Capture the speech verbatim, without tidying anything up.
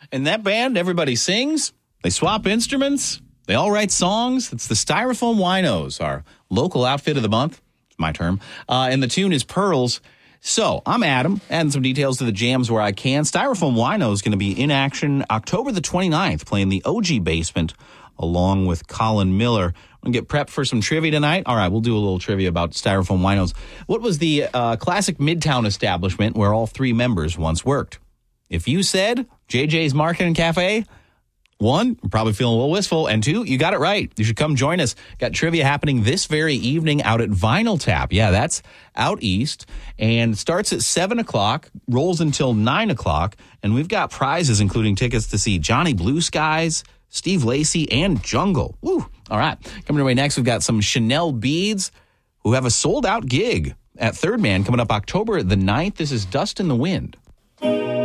And that band, everybody sings, they swap instruments, they all write songs. It's the Styrofoam Winos, our local outfit of the month. It's my term. Uh, and the tune is Pearls. So I'm Adam, adding some details to the jams where I can. Styrofoam Wino is going to be in action October the twenty-ninth, playing the O G Basement along with Colin Miller. I'm going to get prepped for some trivia tonight. All right, we'll do a little trivia about Styrofoam Winos. What was the uh, classic Midtown establishment where all three members once worked? If you said J J's Market and Cafe, one, you're probably feeling a little wistful, and two, you got it right. You should come join us. Got trivia happening this very evening out at Vinyl Tap. Yeah, that's out east, and starts at seven o'clock, rolls until nine o'clock, and we've got prizes, including tickets to see Johnny Blue Skies, Steve Lacy, and Jungle. Woo! All right, coming your way next, we've got some Chanel Beads, who have a sold-out gig at Third Man coming up October the ninth. This is Dust in the Wind.